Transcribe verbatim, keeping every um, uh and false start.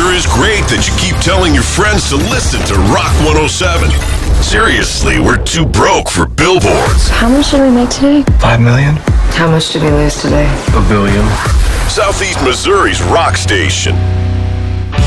sure is great that you keep telling your friends to listen to Rock one oh seven. Seriously, we're too broke for billboards. How much did we make today? Five million. How much did we lose today? A billion. Southeast Missouri's rock station.